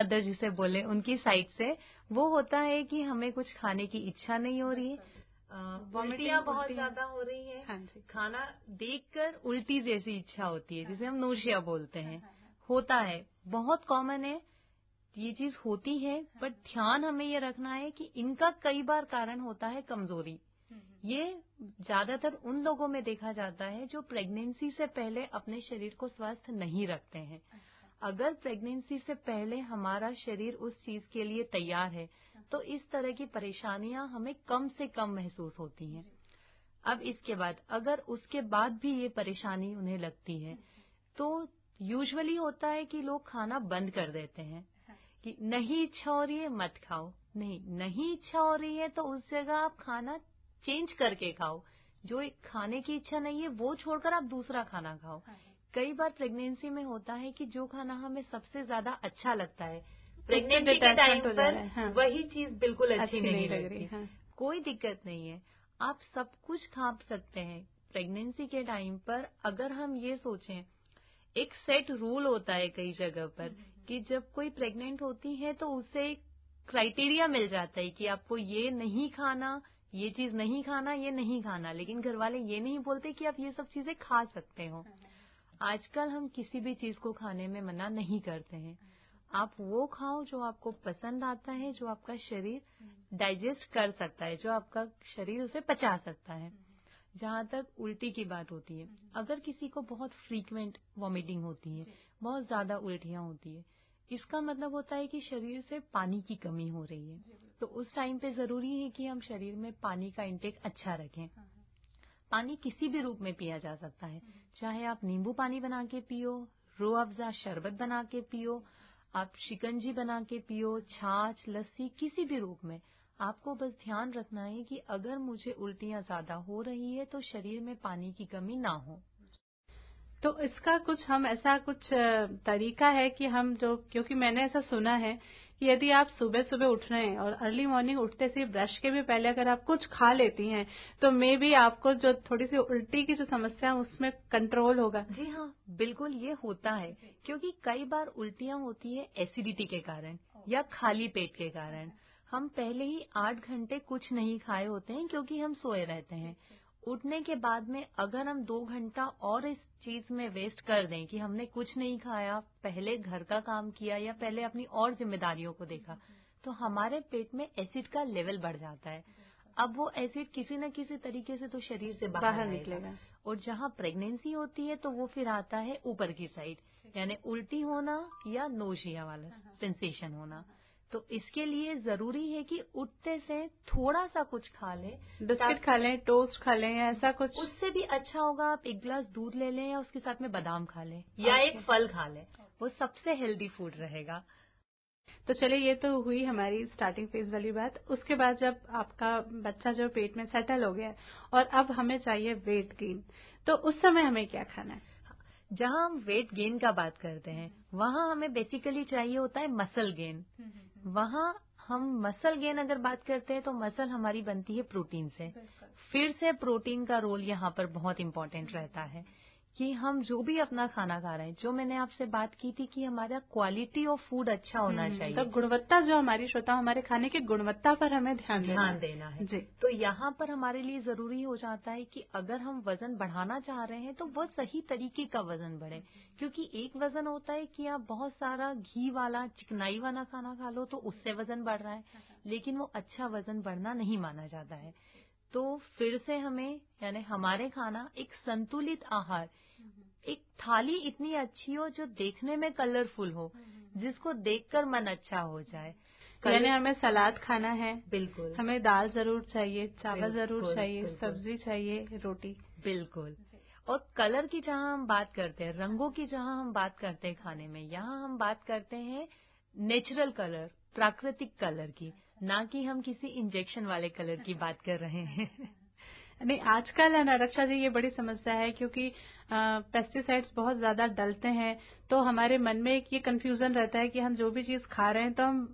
Mother जिसे बोले उनकी साइड से, वो होता है कि हमें कुछ खाने की इच्छा नहीं हो रही है, उल्टियाँ बहुत ज्यादा हो रही है, हाँ, खाना देखकर उल्टी जैसी इच्छा होती है, जिसे हम नोशिया बोलते हैं, होता है, बहुत कॉमन है, ये चीज होती है। बट ध्यान हमें ये रखना है कि इनका कई बार कारण होता है कमजोरी। ये ज्यादातर उन लोगों में देखा जाता है जो प्रेगनेंसी से पहले अपने शरीर को स्वस्थ नहीं रखते हैं। अगर प्रेगनेंसी से पहले हमारा शरीर उस चीज के लिए तैयार है तो इस तरह की परेशानियां हमें कम से कम महसूस होती हैं। अब इसके बाद अगर उसके बाद भी ये परेशानी उन्हें लगती है तो यूजुअली होता है कि लोग खाना बंद कर देते हैं कि नहीं इच्छा हो रही है मत खाओ, नहीं इच्छा हो रही है तो उस जगह आप खाना चेंज करके खाओ, जो एक खाने की इच्छा नहीं है वो छोड़कर आप दूसरा खाना खाओ। कई बार प्रेगनेंसी में होता है कि जो खाना हमें सबसे ज्यादा अच्छा लगता है प्रेगनेंसी के टाइम पर वही चीज बिल्कुल अच्छी नहीं लग रही। कोई दिक्कत नहीं है, आप सब कुछ खा सकते हैं प्रेगनेंसी के टाइम पर। अगर हम ये सोचें, एक सेट रूल होता है कई जगह पर कि जब कोई प्रेग्नेंट होती है तो उसे एक क्राइटेरिया मिल जाता है कि आपको ये नहीं खाना, ये चीज नहीं खाना, ये नहीं खाना, लेकिन घर वाले ये नहीं बोलते कि आप ये सब चीजें खा सकते हो। आजकल हम किसी भी चीज को खाने में मना नहीं करते हैं, आप वो खाओ जो आपको पसंद आता है, जो आपका शरीर डाइजेस्ट कर सकता है, जो आपका शरीर उसे पचा सकता है। जहाँ तक उल्टी की बात होती है, अगर किसी को बहुत फ्रीक्वेंट वॉमिटिंग होती है, बहुत ज्यादा उल्टियाँ होती है, इसका मतलब होता है कि शरीर से पानी की कमी हो रही है। तो उस टाइम पे जरूरी है कि हम शरीर में पानी का इंटेक अच्छा रखें। पानी किसी भी रूप में पिया जा सकता है, चाहे आप नींबू पानी बना के पियो, रूह अफ़ज़ा शरबत बना के पियो, आप शिकंजी बना के पियो, छाछ, लस्सी, किसी भी रूप में। आपको बस ध्यान रखना है कि अगर मुझे उल्टियाँ ज्यादा हो रही है तो शरीर में पानी की कमी ना हो। तो इसका कुछ हम ऐसा कुछ तरीका है कि हम जो, क्योंकि मैंने ऐसा सुना है कि यदि आप सुबह सुबह उठ रहे हैं और अर्ली मॉर्निंग उठते से ब्रश के भी पहले अगर आप कुछ खा लेती हैं तो मे बी आपको जो थोड़ी सी उल्टी की जो समस्या है उसमें कंट्रोल होगा। जी हाँ, बिल्कुल ये होता है, क्योंकि कई बार उल्टियाँ होती है एसिडिटी के कारण या खाली पेट के कारण। हम पहले ही 8 घंटे कुछ नहीं खाए होते हैं क्योंकि हम सोए रहते हैं। उठने के बाद में अगर हम 2 घंटा और इस चीज में वेस्ट कर दें कि हमने कुछ नहीं खाया, पहले घर का काम किया या पहले अपनी और जिम्मेदारियों को देखा, तो हमारे पेट में एसिड का लेवल बढ़ जाता है। अब वो एसिड किसी न किसी तरीके से तो शरीर से बाहर निकलेगा, और जहाँ प्रेगनेंसी होती है तो वो फिर आता है ऊपर की साइड, यानी उल्टी होना या नोशिया वाला सेंसेशन होना। तो इसके लिए जरूरी है कि उठते से थोड़ा सा कुछ खा लें, बिस्किट खा लें, टोस्ट खा लें या ऐसा कुछ। उससे भी अच्छा होगा आप 1 गिलास दूध ले लें या उसके साथ में बादाम खा लें या एक फल खा लें, वो सबसे हेल्दी फूड रहेगा। तो चलिए, ये तो हुई हमारी स्टार्टिंग फेज वाली बात। उसके बाद जब आपका बच्चा जो पेट में सेटल हो गया और अब हमें चाहिए वेट गेन, तो उस समय हमें क्या खाना है? जहाँ हम वेट गेन का बात करते हैं वहाँ हमें बेसिकली चाहिए होता है मसल गेन। वहाँ हम मसल गेन अगर बात करते हैं तो मसल हमारी बनती है प्रोटीन से। फिर से प्रोटीन का रोल यहाँ पर बहुत इम्पोर्टेंट रहता है कि हम जो भी अपना खाना खा रहे हैं, जो मैंने आपसे बात की थी कि हमारा क्वालिटी ऑफ फूड अच्छा होना चाहिए, तो गुणवत्ता, जो हमारी श्रोता, हमारे खाने की गुणवत्ता पर हमें ध्यान देना है जी। तो यहाँ पर हमारे लिए जरूरी हो जाता है कि अगर हम वजन बढ़ाना चाह रहे हैं तो वो सही तरीके का वजन बढ़े, क्योंकि एक वजन होता है कि आप बहुत सारा घी वाला चिकनाई वाला खाना खा लो तो उससे वजन बढ़ रहा है, लेकिन वो अच्छा वजन बढ़ना नहीं माना जाता है। तो फिर से हमें, यानी हमारे खाना एक संतुलित आहार, एक थाली इतनी अच्छी हो जो देखने में कलरफुल हो, जिसको देखकर मन अच्छा हो जाए। यानी हमें सलाद खाना है, बिल्कुल, हमें दाल जरूर चाहिए, चावल जरूर चाहिए, सब्जी चाहिए, रोटी, बिल्कुल। और कलर की जहाँ हम बात करते हैं, रंगों की जहाँ हम बात करते हैं खाने में, यहाँ हम बात करते हैं नेचुरल कलर, प्राकृतिक कलर की, ना कि हम किसी इंजेक्शन वाले कलर की बात कर रहे हैं। नहीं, आजकल है ना रक्षा जी, ये बड़ी समस्या है क्योंकि पेस्टिसाइड्स बहुत ज्यादा डलते हैं, तो हमारे मन में एक ये कंफ्यूजन रहता है कि हम जो भी चीज खा रहे हैं तो हम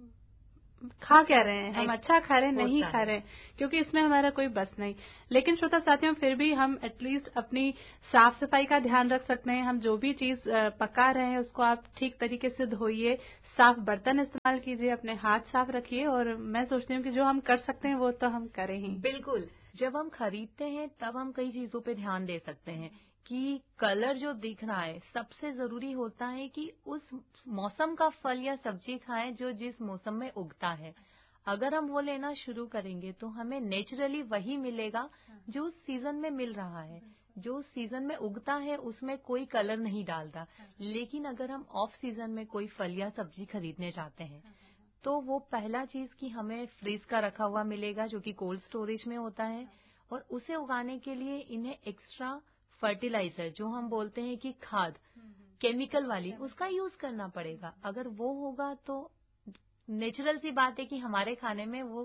खा क्या रहे हैं, हम अच्छा खा रहे हैं नहीं खा रहे हैं, क्योंकि इसमें हमारा कोई बस नहीं। लेकिन श्रोता साथियों, फिर भी हम एटलीस्ट अपनी साफ सफाई का ध्यान रख सकते हैं। हम जो भी चीज पका रहे हैं उसको आप ठीक तरीके से धोइए, साफ बर्तन इस्तेमाल कीजिए, अपने हाथ साफ रखिए, और मैं सोचती हूँ कि जो हम कर सकते हैं वो तो हम करें ही। बिल्कुल, जब हम खरीदते हैं तब हम कई चीजों पे ध्यान दे सकते हैं कि कलर जो दिख रहा है, सबसे जरूरी होता है कि उस मौसम का फल या सब्जी खाएं जो जिस मौसम में उगता है। अगर हम वो लेना शुरू करेंगे तो हमें नेचुरली वही मिलेगा जो उस सीजन में मिल रहा है। जो उस सीजन में उगता है उसमें कोई कलर नहीं डालता। लेकिन अगर हम ऑफ सीजन में कोई फल या सब्जी खरीदने जाते हैं तो वो पहला चीज कि हमें फ्रीज का रखा हुआ मिलेगा जो कि कोल्ड स्टोरेज में होता है, और उसे उगाने के लिए इन्हें एक्स्ट्रा फर्टिलाइजर, जो हम बोलते हैं कि खाद केमिकल वाली, उसका यूज करना पड़ेगा। अगर वो होगा तो नेचुरल सी बात है कि हमारे खाने में वो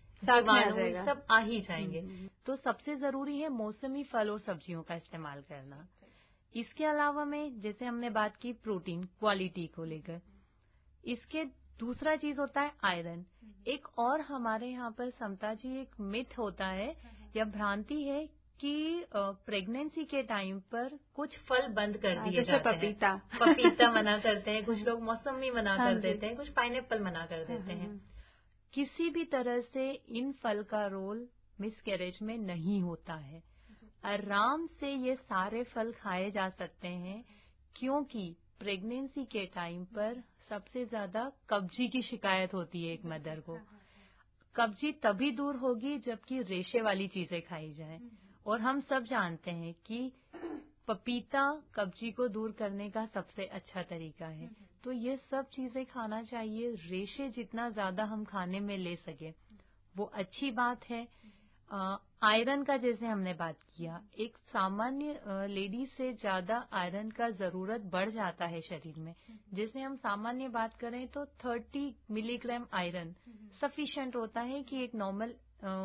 जीवाणु सब आ ही जाएंगे। तो सबसे जरूरी है मौसमी फल और सब्जियों का इस्तेमाल करना। इसके अलावा में जैसे हमने बात की प्रोटीन क्वालिटी को लेकर, इसके दूसरा चीज होता है आयरन। एक और हमारे यहाँ पर समता जी एक मिथ होता है या भ्रांति है कि प्रेगनेंसी के टाइम पर कुछ फल बंद कर दिए जाते हैं। पपीता मना करते हैं, कुछ लोग मौसमी मना कर देते हैं, कुछ पाइनएप्पल मना कर देते हैं। किसी भी तरह से इन फल का रोल मिसकैरेज में नहीं होता है। आराम से ये सारे फल खाए जा सकते हैं, क्योंकि प्रेगनेंसी के टाइम पर सबसे ज्यादा कब्जी की शिकायत होती है एक मदर को। कब्जी तभी दूर होगी जबकि रेशे वाली चीजें खाई जाएं, और हम सब जानते हैं कि पपीता कब्जी को दूर करने का सबसे अच्छा तरीका है। तो ये सब चीजें खाना चाहिए। रेशे जितना ज्यादा हम खाने में ले सके वो अच्छी बात है। आयरन का जैसे हमने बात किया, एक सामान्य लेडी से ज्यादा आयरन का जरूरत बढ़ जाता है शरीर में। जैसे हम सामान्य बात करें तो 30 मिलीग्राम आयरन सफिशिएंट होता है कि एक नॉर्मल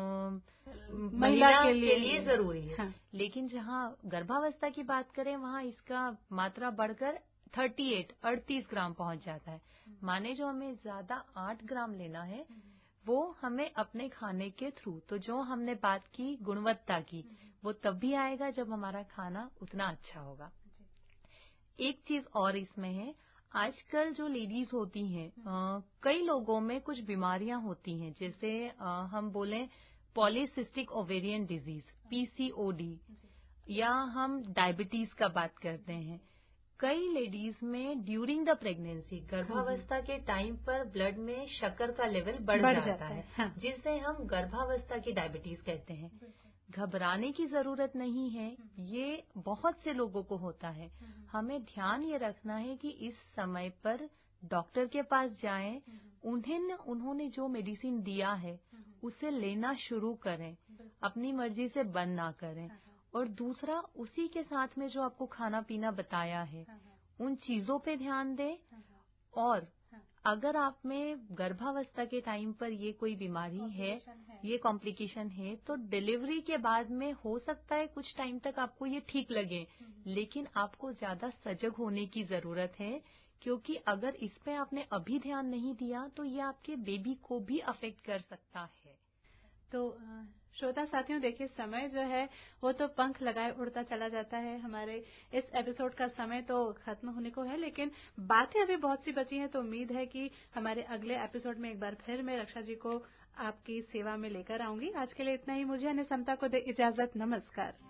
महिला के लिए जरूरी है। हाँ। लेकिन जहाँ गर्भावस्था की बात करें वहाँ इसका मात्रा बढ़कर 38 ग्राम पहुंच जाता है। माने जो हमें ज्यादा 8 ग्राम लेना है वो हमें अपने खाने के थ्रू, तो जो हमने बात की गुणवत्ता की, वो तब भी आएगा जब हमारा खाना उतना अच्छा होगा। एक चीज और इसमें है, आजकल जो लेडीज होती हैं, कई लोगों में कुछ बीमारियां होती हैं, जैसे हम बोलें पॉलीसिस्टिक ओवेरियन डिजीज PCOD, या हम डायबिटीज का बात करते हैं। कई लेडीज में ड्यूरिंग द प्रेगनेंसी, गर्भावस्था के टाइम पर ब्लड में शक्कर का लेवल बढ़ जाता है। हाँ। जिसे हम गर्भावस्था की डायबिटीज कहते हैं। घबराने की जरूरत नहीं है, ये बहुत से लोगों को होता है। हमें ध्यान ये रखना है कि इस समय पर डॉक्टर के पास जाएं, उन्होंने जो मेडिसिन दिया है उसे लेना शुरू करें, अपनी मर्जी से बंद ना करें। और दूसरा, उसी के साथ में जो आपको खाना पीना बताया है उन चीजों पे ध्यान दें। और अगर आप में गर्भावस्था के टाइम पर ये कोई बीमारी है, ये कॉम्प्लिकेशन है, तो डिलीवरी के बाद में हो सकता है कुछ टाइम तक आपको ये ठीक लगे, लेकिन आपको ज्यादा सजग होने की जरूरत है, क्योंकि अगर इस पे आपने अभी ध्यान नहीं दिया तो ये आपके बेबी को भी अफेक्ट कर सकता है। तो श्रोता साथियों, देखिए समय जो है वो तो पंख लगाए उड़ता चला जाता है। हमारे इस एपिसोड का समय तो खत्म होने को है, लेकिन बातें अभी बहुत सी बची हैं। तो उम्मीद है कि हमारे अगले एपिसोड में एक बार फिर मैं रक्षा जी को आपकी सेवा में लेकर आऊंगी। आज के लिए इतना ही। मुझे यानी समता को दे इजाजत। नमस्कार।